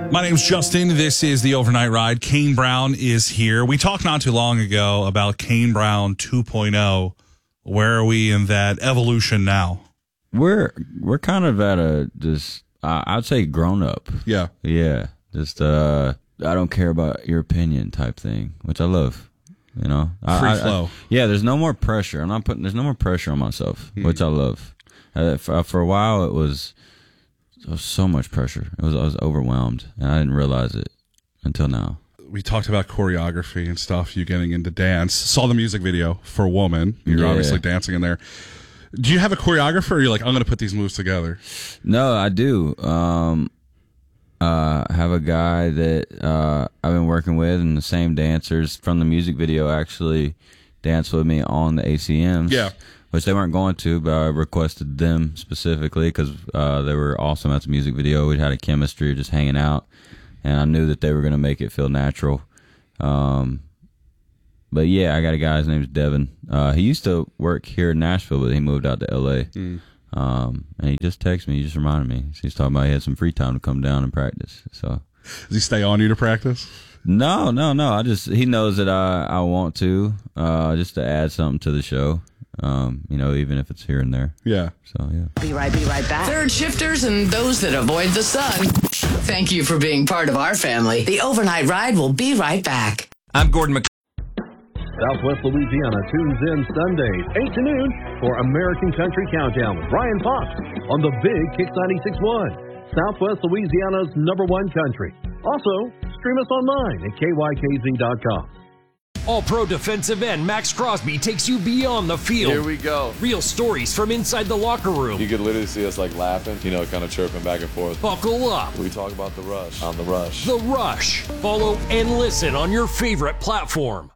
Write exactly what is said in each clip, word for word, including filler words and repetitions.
My name's Justin. This is the Overnight Ride. Kane Brown is here. We talked not too long ago about Kane Brown two point oh. Where are we in that evolution now? We're we're kind of at a just uh, I'd say grown up. Yeah, yeah. Just uh, I don't care about your opinion type thing, which I love. You know, free I, flow. I, yeah, there's no more pressure. I'm not putting. There's no more pressure on myself, mm. which I love. Uh, for, for a while, it was. There was so much pressure. It was I was overwhelmed, and I didn't realize it until now. We talked about choreography and stuff, you getting into dance. Saw the music video for Woman. You're yeah. obviously dancing in there. Do you have a choreographer, or you're like, I'm going to put these moves together? No, I do. Um, uh, I have a guy that uh, I've been working with, and the same dancers from the music video actually danced with me on the A C Ms. Yeah. Which they weren't going to, but I requested them specifically because uh, they were awesome at the music video. We had a chemistry just hanging out, and I knew that they were going to make it feel natural. Um, but yeah, I got a guy, his name's Devin. Uh, he used to work here in Nashville, but he moved out to L A. Mm. Um, and he just texted me, he just reminded me. He's talking about he had some free time to come down and practice. So, does he stay on you to practice? No, no, no. I just he knows that I, I want to, uh, just to add something to the show. Um, you know, even if it's here and there. Yeah. So, yeah. Be right, be right back. Third shifters and those that avoid the sun. Thank you for being part of our family. The Overnight Ride will be right back. I'm Gordon Mc... Southwest Louisiana tunes in Sundays, eight to noon for American Country Countdown with Brian Fox on the Big Kicks ninety-six point one. Southwest Louisiana's number one country. Also, stream us online at K Y K Z dot com. All-Pro defensive end Max Crosby takes you beyond the field. Here we go. Real stories from inside the locker room. You could literally see us like laughing, you know, kind of chirping back and forth. Buckle up. We talk about the rush on the rush. The Rush. Follow and listen on your favorite platform.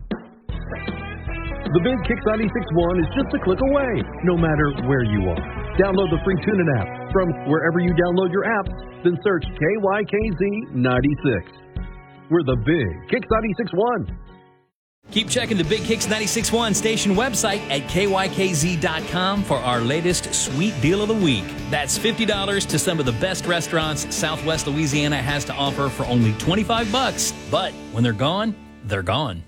The Big Kicks ninety-six point one is just a click away, no matter where you are. Download the free TuneIn app from wherever you download your apps, then search K Y K Z ninety-six. We're the Big Kicks ninety-six point one. Keep checking the Big Kicks ninety-six point one station website at K Y K Z dot com for our latest sweet deal of the week. That's fifty dollars to some of the best restaurants Southwest Louisiana has to offer for only twenty-five bucks. But when they're gone, they're gone.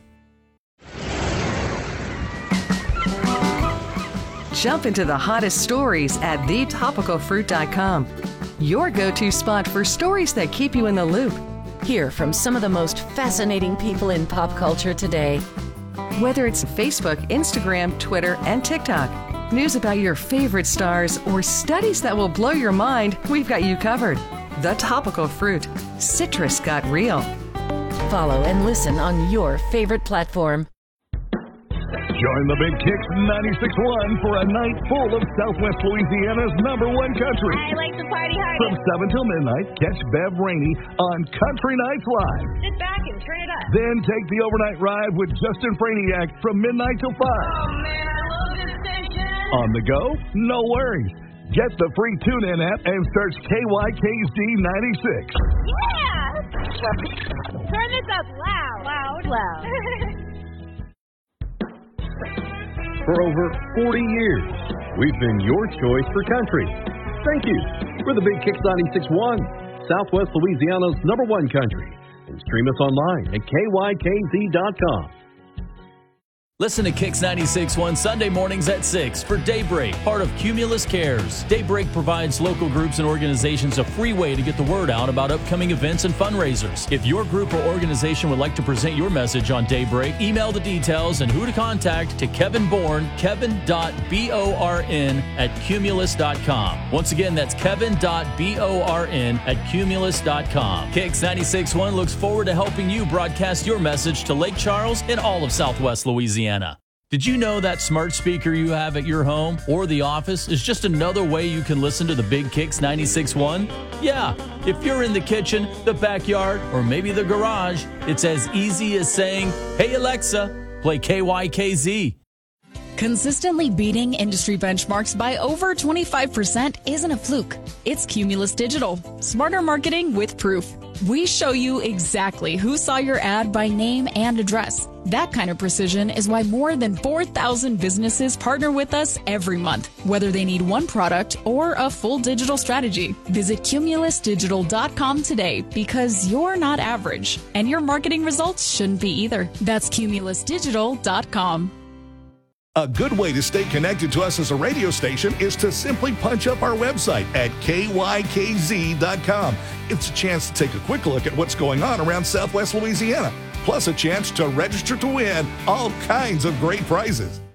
Jump into the hottest stories at the topical fruit dot com. Your go-to spot for stories that keep you in the loop. Hear from some of the most fascinating people in pop culture today. Whether it's Facebook, Instagram, Twitter, and TikTok, news about your favorite stars, or studies that will blow your mind, we've got you covered. The Topical Fruit. Citrus got real. Follow and listen on your favorite platform. Join the Big Kicks ninety-six point one for a night full of Southwest Louisiana's number one country. I like to party hard. From seven till midnight, catch Bev Rainey on Country Nights Live. Sit back and turn it up. Then take the overnight ride with Justin Franiak from midnight till five. Oh, man, I love this station. On the go? No worries. Get the free TuneIn app and search K Y K Z ninety-six. Yeah! Turn this up loud. Loud. Loud. For over forty years, we've been your choice for country. Thank you. We're the Big Kicks ninety-six point one, Southwest Louisiana's number one country. And stream us online at K Y K Z dot com. Listen to Kicks ninety-six point one Sunday mornings at six for Daybreak, part of Cumulus Cares. Daybreak provides local groups and organizations a free way to get the word out about upcoming events and fundraisers. If your group or organization would like to present your message on Daybreak, email the details and who to contact to Kevin Bourne, kevin dot born at cumulus dot com. Once again, that's kevin dot born at cumulus dot com. Kicks ninety-six point one looks forward to helping you broadcast your message to Lake Charles and all of Southwest Louisiana. Did you know that smart speaker you have at your home or the office is just another way you can listen to the Big Kicks ninety-six point one? Yeah, if you're in the kitchen, the backyard, or maybe the garage, it's as easy as saying, "Hey Alexa, play K Y K Z." Consistently beating industry benchmarks by over twenty-five percent isn't a fluke. It's Cumulus Digital. Smarter marketing with proof. We show you exactly who saw your ad by name and address. That kind of precision is why more than four thousand businesses partner with us every month, whether they need one product or a full digital strategy. Visit cumulus digital dot com today because you're not average, and your marketing results shouldn't be either. That's cumulus digital dot com. A good way to stay connected to us as a radio station is to simply punch up our website at K Y K Z dot com. It's a chance to take a quick look at what's going on around Southwest Louisiana, plus a chance to register to win all kinds of great prizes.